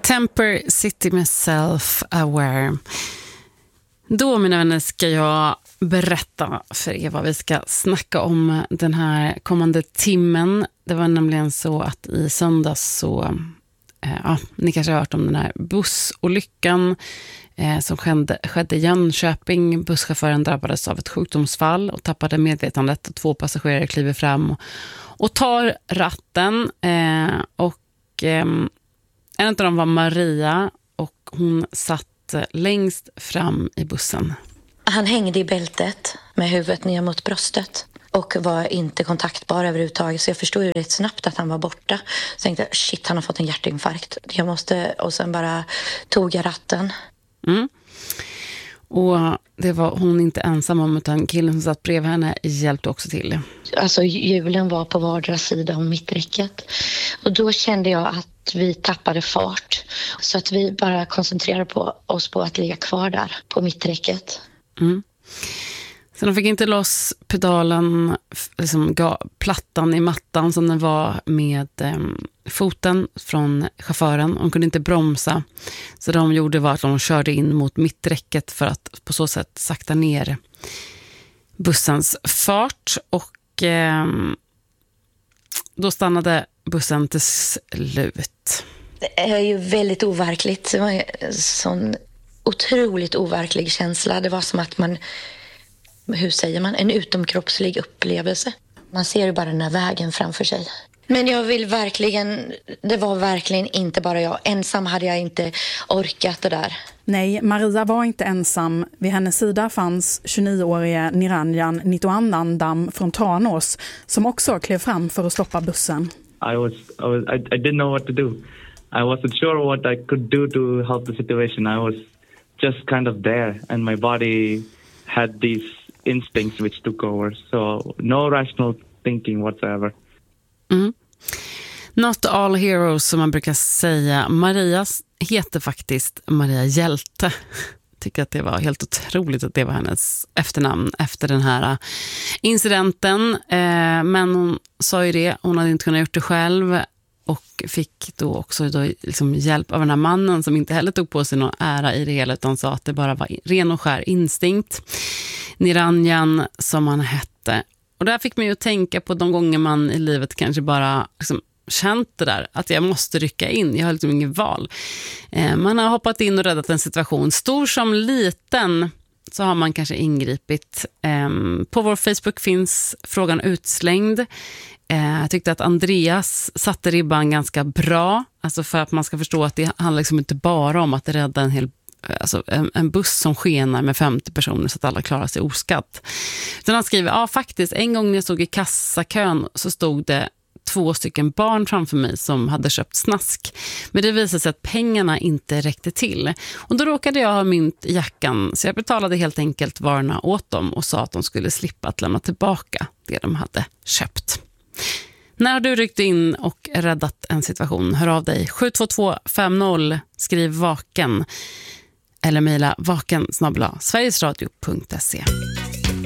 Temper City med Self-Aware. Då, mina vänner, ska jag berätta för er vad vi ska snacka om den här kommande timmen. Det var nämligen så att i söndags så, ni kanske har hört om den här bussolyckan som skedde i Jönköping. Busschauffören drabbades av ett sjukdomsfall och tappade medvetandet. 2 passagerare kliver fram och tar ratten. En av dem var Maria och hon satt längst fram i bussen. Han hängde i bältet med huvudet ner mot bröstet och var inte kontaktbar överhuvudtaget. Så jag förstod ju rätt snabbt att han var borta. Så jag tänkte, shit, han har fått en hjärtinfarkt. Och sen bara tog jag ratten. Mm. Och det var hon inte ensam om, utan killen som satt bredvid henne hjälpte också till. Alltså hjulen var på vardera sida om mitträcket. Och då kände jag att vi tappade fart. Så att vi bara koncentrerade oss på att ligga kvar där på mitträcket. Mm. Så de fick inte loss pedalen, liksom plattan i mattan som den var med foten från chauffören. De kunde inte bromsa. Så de gjorde var att de körde in mot mitträcket för att på så sätt sakta ner bussens fart. Och då stannade bussen till slut. Det är ju väldigt overkligt. Det var en sån otroligt overklig känsla. Det var som att man, hur säger man, en utomkroppslig upplevelse. Man ser ju bara den här vägen framför sig. Men jag vill verkligen, det var verkligen inte bara jag. Ensam hade jag inte orkat det där. Nej, Maria var inte ensam. Vid hennes sida fanns 29-årige Niranjan Nitoannandam från Tranås som också klev fram för att stoppa bussen. I didn't know what to do. I wasn't sure what I could do to help the situation. I was just kind of there, and my body had these instincts which took over. So no rational thinking whatsoever. Mm. Not all heroes, som man brukar säga. Maria heter faktiskt Maria Hjälte. Tycker att det var helt otroligt att det var hennes efternamn efter den här incidenten. Men hon sa ju det, hon hade inte kunnat gjort det själv. Och fick då också liksom hjälp av den här mannen som inte heller tog på sig någon ära i det hela, utan sa att det bara var ren och skär instinkt. Niranjan, som han hette. Och där fick man ju tänka på de gånger man i livet kanske bara liksom känt det där, att jag måste rycka in, jag har liksom inget val. Man har hoppat in och räddat en situation, stor som liten, så har man kanske ingripit. På vår Facebook finns frågan utslängd. Jag tyckte att Andreas satte ribban ganska bra, alltså för att man ska förstå att det handlar liksom inte bara om att rädda en buss som skenar med 50 personer så att alla klarar sig oskatt. Utan han skriver, faktiskt, en gång när jag stod i kassakön så stod det 2 stycken barn framför mig som hade köpt snask. Men det visade sig att pengarna inte räckte till. Och då råkade jag ha mynt i jackan, så jag betalade helt enkelt varorna åt dem och sa att de skulle slippa att lämna tillbaka det de hade köpt. När du ryckt in och räddat en situation, hör av dig 72250, skriv vaken eller mejla vaken@sverigesradio.se.